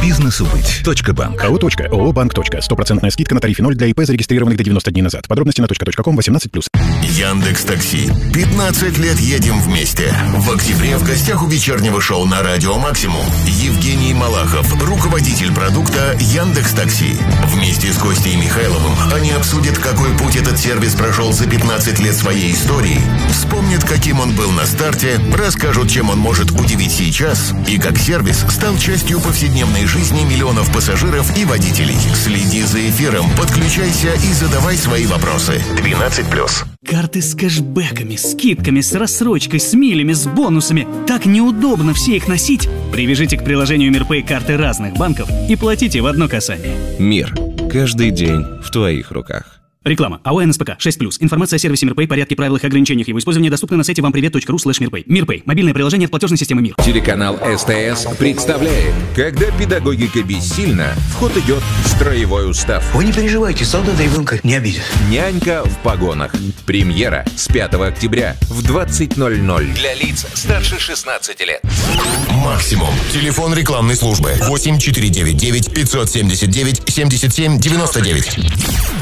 Бизнесу быть. .банк. АО. ООО «Банк. 100% скидка на тарифе 0 для ИП, зарегистрированных до 90 дней назад. Подробности на .ком 18+. Яндекс.Такси. 15 лет едем вместе. В октябре в гостях у вечернего шоу на Радио Максимум Евгений Малахов, руководитель продукта Яндекс.Такси. Вместе с Костей Михайловым они обсудят, какой путь этот сервис прошел за 15 лет своей истории, вспомнят, каким он был на старте, расскажут, чем он может удивить сейчас и как сервис стал частью повседневной жизни миллионов пассажиров и водителей. Следи за эфиром, подключайся и задавай свои вопросы. 12+. Карты с кэшбэками, скидками, с рассрочкой, с милями, с бонусами. Так неудобно все их носить. Привяжите к приложению МирПэй карты разных банков и платите в одно касание. Мир. Каждый день в твоих руках. Реклама. АО «НСПК» 6+. Информация о сервисе МирПэй, порядке, правилах и ограничениях его использования доступна на сайте вампривет.ру/мирпэй. МирПэй. Мобильное приложение от платежной системы МИР. Телеканал СТС представляет, когда педагогика бессильна, в ход идет строевой устав. Вы не переживайте, солдата ребенка не обидят. Нянька в погонах. Премьера с 5 октября в 20:00. Для лиц старше 16 лет. Максимум. Телефон рекламной службы 8499 579 77 99.